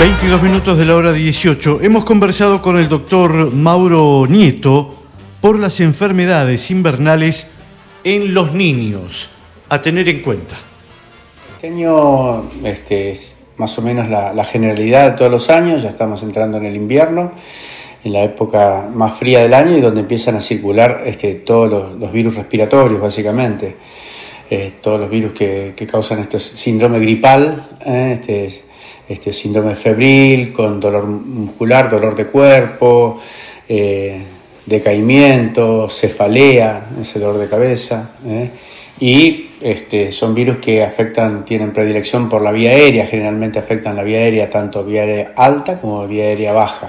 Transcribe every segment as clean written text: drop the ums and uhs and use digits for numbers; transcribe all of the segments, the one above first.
22 minutos de la hora 18. Hemos conversado con el doctor Mauro Nieto por las enfermedades invernales en los niños, a tener en cuenta. Este año es más o menos la generalidad de todos los años. Ya estamos entrando en el invierno, en la época más fría del año y donde empiezan a circular todos los virus respiratorios, básicamente. Todos los virus que causan este síndrome gripal, síndrome febril, con dolor muscular, dolor de cuerpo, decaimiento, cefalea, ese dolor de cabeza, y son virus que tienen predilección por la vía aérea, generalmente afectan la vía aérea, tanto vía aérea alta como vía aérea baja.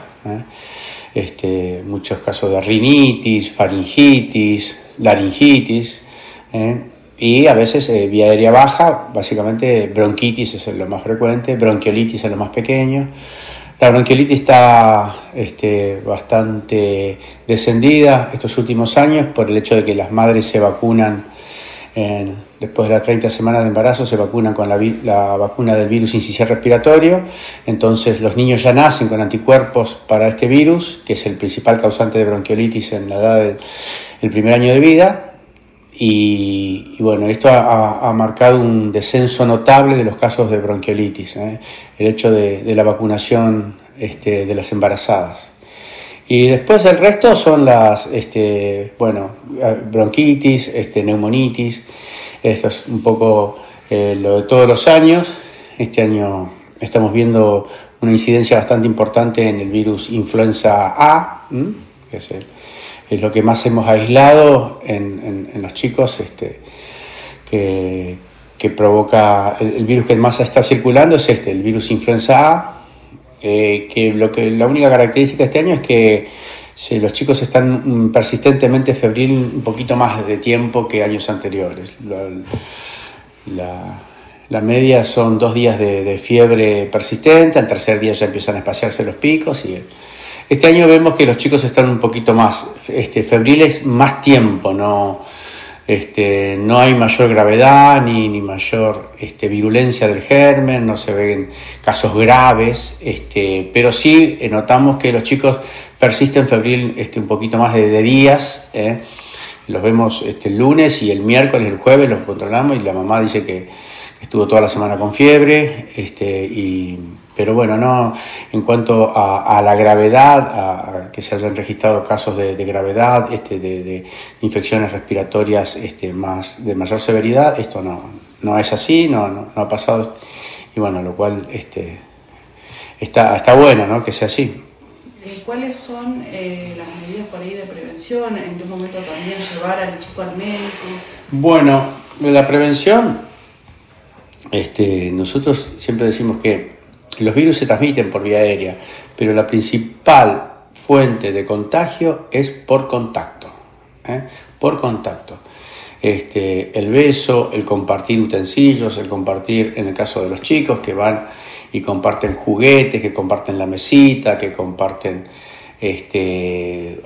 Muchos casos de rinitis, faringitis, laringitis, y a veces vía aérea baja, básicamente bronquitis es lo más frecuente, bronquiolitis es lo más pequeño. La bronquiolitis está bastante descendida estos últimos años por el hecho de que las madres se vacunan, después de las 30 semanas de embarazo, se vacunan con la vacuna del virus incisional respiratorio. Entonces los niños ya nacen con anticuerpos para este virus, que es el principal causante de bronquiolitis en la edad del primer año de vida. Y bueno, esto ha marcado un descenso notable de los casos de bronquiolitis, el hecho de la vacunación de las embarazadas. Y después el resto son las bronquitis, neumonitis. Esto es un poco lo de todos los años. Este año estamos viendo una incidencia bastante importante en el virus influenza A, que es lo que más hemos aislado en los chicos, que provoca el virus que más está circulando es el virus influenza A, la única característica de este año es que los chicos están persistentemente febril un poquito más de tiempo que años anteriores. La media son 2 días de fiebre persistente, al tercer día ya empiezan a espaciarse los picos y este año vemos que los chicos están un poquito más febriles más tiempo, no hay mayor gravedad ni mayor virulencia del germen, no se ven casos graves, pero sí notamos que los chicos persisten febril un poquito más de días. Los vemos el lunes y el miércoles, el jueves los controlamos y la mamá dice que estuvo toda la semana con fiebre, pero bueno, no, en cuanto a la gravedad, a que se hayan registrado casos de gravedad, de infecciones respiratorias de mayor severidad, esto no es así, no ha pasado, y bueno, lo cual está bueno, ¿no?, que sea así. ¿Cuáles son las medidas por ahí de prevención? ¿En qué momento también llevar al chico al médico? Bueno, la prevención, nosotros siempre decimos que los virus se transmiten por vía aérea, pero la principal fuente de contagio es por contacto. Por contacto. El beso, el compartir utensilios, el compartir, en el caso de los chicos que van y comparten juguetes, que comparten la mesita, que comparten el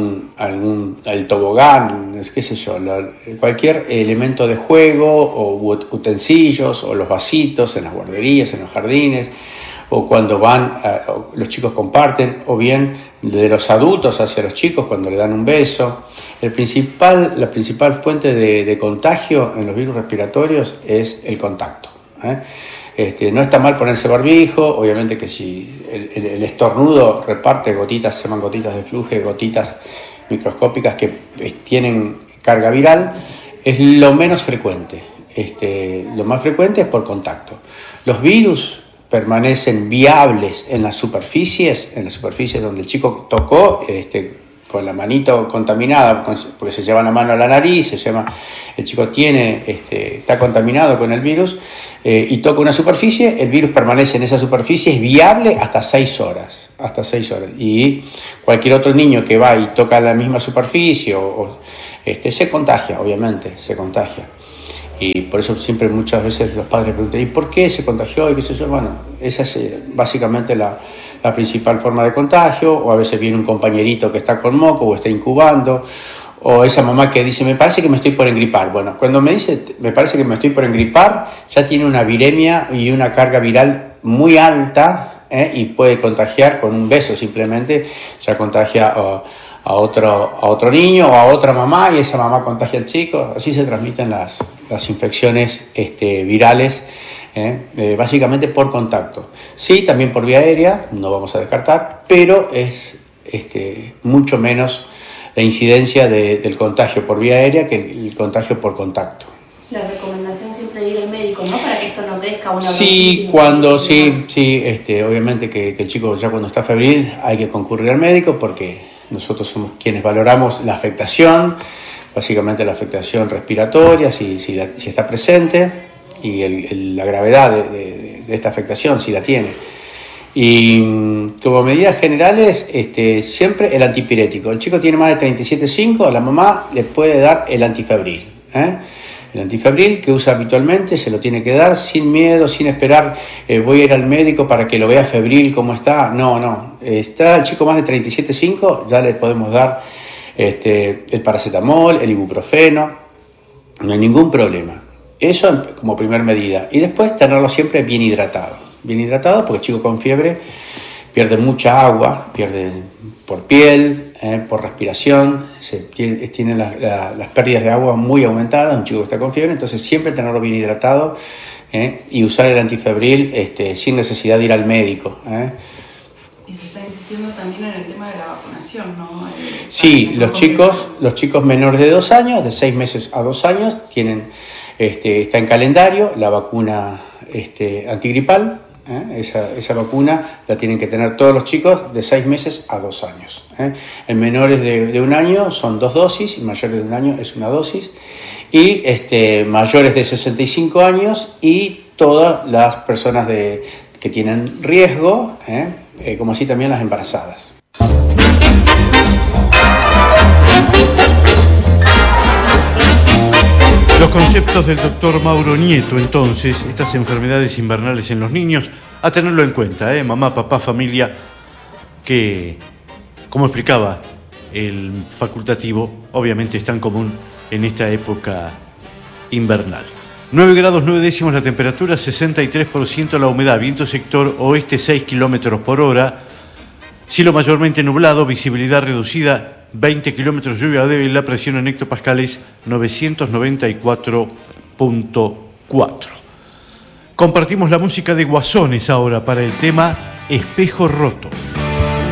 tobogán, qué sé yo, cualquier elemento de juego o utensilios o los vasitos en las guarderías, en los jardines, o cuando los chicos comparten, o bien de los adultos hacia los chicos cuando le dan un beso. La principal fuente de contagio en los virus respiratorios es el contacto. No está mal ponerse barbijo, obviamente que si el estornudo reparte gotitas, se llaman gotitas de flujo, gotitas microscópicas que tienen carga viral, es lo menos frecuente. Lo más frecuente es por contacto. Los virus permanecen viables en las superficies donde el chico tocó, con la manito contaminada, porque se lleva la mano a la nariz, el chico está contaminado con el virus y toca una superficie, el virus permanece en esa superficie, es viable hasta 6 horas. Y cualquier otro niño que va y toca la misma superficie se contagia, obviamente, se contagia. Y por eso siempre muchas veces los padres preguntan, ¿y por qué se contagió? Y qué sé yo. Bueno, esa es básicamente la principal forma de contagio, o a veces viene un compañerito que está con moco o está incubando, o esa mamá que dice, me parece que me estoy por engripar. Bueno, cuando me dice, me parece que me estoy por engripar, ya tiene una viremia y una carga viral muy alta, y puede contagiar con un beso simplemente, ya contagia a otro niño o a otra mamá y esa mamá contagia al chico. Así se transmiten las infecciones virales, básicamente por contacto. Sí, también por vía aérea, no vamos a descartar, pero es mucho menos la incidencia del contagio por vía aérea que el contagio por contacto. La recomendación siempre de ir al médico, ¿no? Para que esto no crezca una Sí, obviamente que el chico ya cuando está febril hay que concurrir al médico porque nosotros somos quienes valoramos la afectación, básicamente la afectación respiratoria, si está presente, y la gravedad de esta afectación, si la tiene. Y como medidas generales, siempre el antipirético. El chico tiene más de 37,5, a la mamá le puede dar el antifebril. El antifebril que usa habitualmente se lo tiene que dar sin miedo, sin esperar, voy a ir al médico para que lo vea febril, cómo está. No. Está el chico más de 37,5, ya le podemos dar el paracetamol, el ibuprofeno, no hay ningún problema. Eso como primer medida. Y después tenerlo siempre bien hidratado. Bien hidratado porque el chico con fiebre pierde mucha agua, pierde por piel, por respiración, tiene las pérdidas de agua muy aumentadas, un chico que está con fiebre, entonces siempre tenerlo bien hidratado y usar el antifebril sin necesidad de ir al médico. Y se está insistiendo también en el tema de la vacunación, ¿no? Sí, los chicos menores de 2 años, de 6 meses a 2 años, está en calendario la vacuna antigripal. Esa vacuna la tienen que tener todos los chicos de 6 meses a 2 años. En menores de 1 año son 2 dosis, y mayores de 1 año es 1 dosis. Y mayores de 65 años y todas las personas que tienen riesgo, como así también las embarazadas. Los conceptos del doctor Mauro Nieto, entonces, estas enfermedades invernales en los niños, a tenerlo en cuenta, mamá, papá, familia, que, como explicaba el facultativo, obviamente es tan común en esta época invernal. 9 grados 9 décimos la temperatura, 63% la humedad, viento sector oeste 6 kilómetros por hora, cielo mayormente nublado, visibilidad reducida, 20 kilómetros lluvia débil, la presión en hectopascales 994.4. Compartimos la música de Guasones ahora para el tema Espejo Roto.